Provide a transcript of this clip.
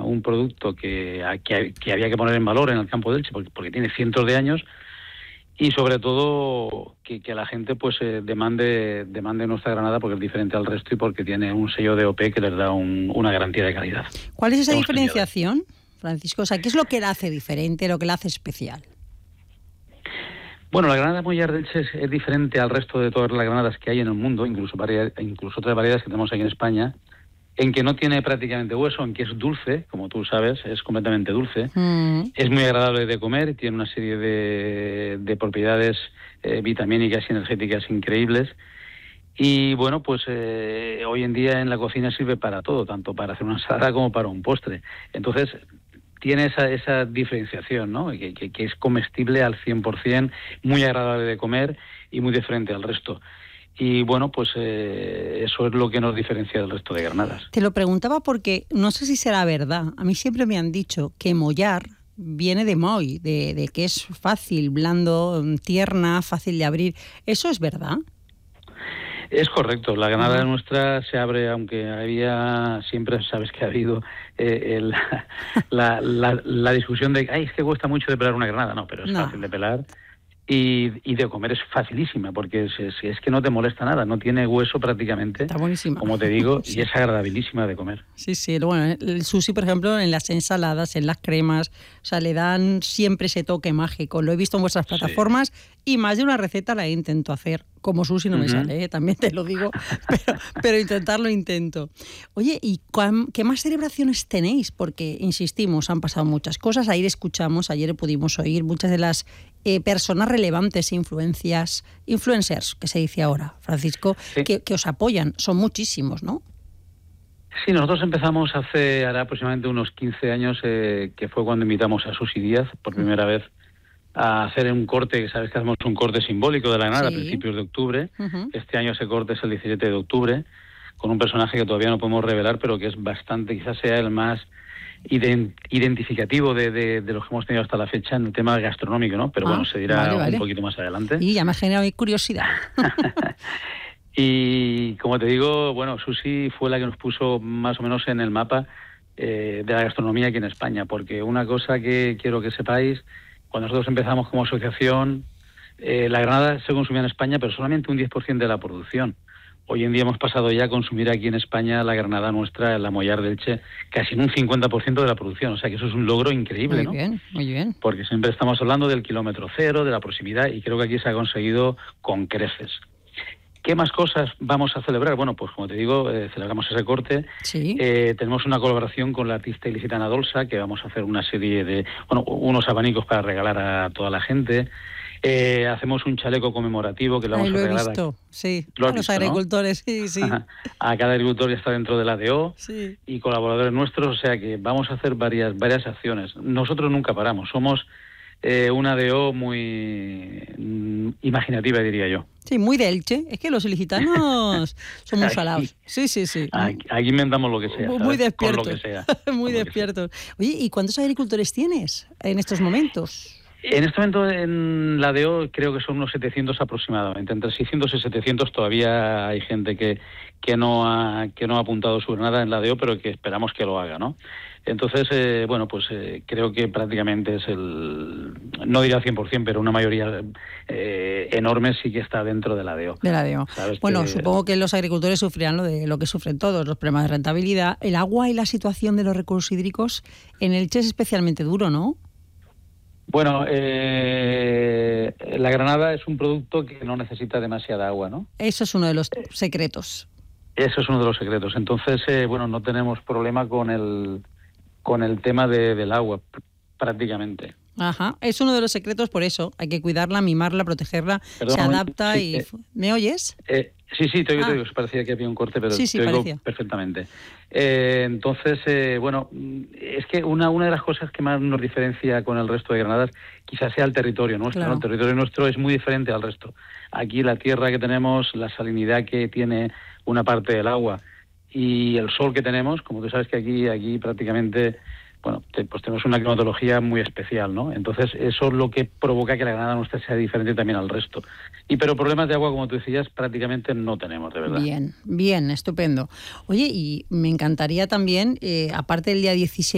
un producto que había que poner en valor en el campo de Elche, porque tiene cientos de años, y sobre todo que la gente pues demande nuestra granada porque es diferente al resto y porque tiene un sello de DOP que les da una garantía de calidad. ¿Cuál es esa diferenciación, Francisco? O sea, ¿qué es lo que la hace diferente, lo que la hace especial? Bueno, la granada Mollar de Elche es diferente al resto de todas las granadas que hay en el mundo, incluso otras variedades que tenemos aquí en España, en que no tiene prácticamente hueso, en que es dulce, como tú sabes, es completamente dulce. Es muy agradable de comer, tiene una serie de propiedades vitamínicas y energéticas increíbles. Y bueno, pues hoy en día en la cocina sirve para todo, tanto para hacer una ensalada como para un postre. Entonces tiene esa diferenciación, ¿no? Que es comestible al 100%, muy agradable de comer y muy diferente al resto. Y bueno, pues eso es lo que nos diferencia del resto de granadas. Te lo preguntaba porque no sé si será verdad. A mí siempre me han dicho que mollar viene de moll, de que es fácil, blando, tierna, fácil de abrir. ¿Eso es verdad? Es correcto, la granada nuestra se abre, aunque siempre sabes que ha habido la discusión de es que cuesta mucho de pelar una granada, no, pero es fácil de pelar. Y de comer es facilísima, porque es que no te molesta nada, no tiene hueso prácticamente. Está buenísima. Como te digo, Sí. Y es agradabilísima de comer. Sí, bueno, el sushi, por ejemplo, en las ensaladas, en las cremas, o sea, le dan siempre ese toque mágico. Lo he visto en vuestras plataformas y más de una receta la intento hacer. Como sushi no me sale, también te lo digo, pero intentarlo intento. Oye, ¿y qué más celebraciones tenéis? Porque, insistimos, han pasado muchas cosas. Ayer pudimos oír muchas de las personas relevantes, influencers, que se dice ahora, Francisco, que os apoyan. Son muchísimos, ¿no? Sí, nosotros empezamos hará aproximadamente unos 15 años, que fue cuando invitamos a Susi Díaz por primera vez a hacer un corte, que sabes que hacemos un corte simbólico de la granada a principios de octubre. Este año ese corte es el 17 de octubre, con un personaje que todavía no podemos revelar, pero que es bastante, quizás sea el más identificativo de los que hemos tenido hasta la fecha en el tema gastronómico, ¿no? Pero bueno, se dirá un poquito más adelante. Y ya me ha generado curiosidad. Y como te digo, bueno, Susi fue la que nos puso más o menos en el mapa de la gastronomía aquí en España, porque una cosa que quiero que sepáis, cuando nosotros empezamos como asociación, la granada se consumía en España, pero solamente un 10% de la producción. Hoy en día hemos pasado ya a consumir aquí en España la granada nuestra, la Mollar de Elche, casi en un 50% de la producción. O sea que eso es un logro increíble, ¿no? Muy bien. Porque siempre estamos hablando del kilómetro cero, de la proximidad, y creo que aquí se ha conseguido con creces. ¿Qué más cosas vamos a celebrar? Bueno, pues como te digo, celebramos ese corte. Tenemos una colaboración con la artista ilicitana Dolsa, que vamos a hacer una serie de, unos abanicos para regalar a toda la gente. Hacemos un chaleco conmemorativo que le vamos a regalar. Lo he visto, a los agricultores, ¿no? Sí. A cada agricultor ya está dentro de la ADO y colaboradores nuestros, o sea que vamos a hacer varias acciones. Nosotros nunca paramos, somos una ADO muy imaginativa, diría yo. Sí, muy de Elche. Es que los ilicitanos son muy salados. Sí. Aquí inventamos lo que sea. Muy despiertos. Con lo que sea. Muy despiertos. Oye, ¿y cuántos agricultores tienes en estos momentos? En este momento en la DO creo que son unos 700 aproximadamente. Entre 600 y 700 todavía hay gente que no ha apuntado su granada en la DO, pero que esperamos que lo haga, ¿no? Entonces, creo que prácticamente es no diría 100%, pero una mayoría enorme sí que está dentro de la DO. De la DO. Bueno, supongo que los agricultores sufrirán lo que sufren todos, los problemas de rentabilidad. El agua y la situación de los recursos hídricos en Elche es especialmente duro, ¿no? Bueno, la granada es un producto que no necesita demasiada agua, ¿no? Eso es uno de los secretos. Eso es uno de los secretos. Entonces, no tenemos problema con el tema del agua, prácticamente. Ajá, es uno de los secretos, por eso hay que cuidarla, mimarla, protegerla. Perdón, se adapta ¿me oyes? Sí, te oigo. Parecía que había un corte, pero te oigo perfectamente. Entonces, es que una de las cosas que más nos diferencia con el resto de granadas quizás sea el territorio nuestro, ¿no? El territorio nuestro es muy diferente al resto. Aquí la tierra que tenemos, la salinidad que tiene una parte del agua y el sol que tenemos, como tú sabes que aquí prácticamente... pues tenemos una climatología muy especial, ¿no? Entonces eso es lo que provoca que la granada nuestra sea diferente también al resto. Pero problemas de agua, como tú decías, prácticamente no tenemos, de verdad. Bien, estupendo. Oye, y me encantaría también, aparte del día 17,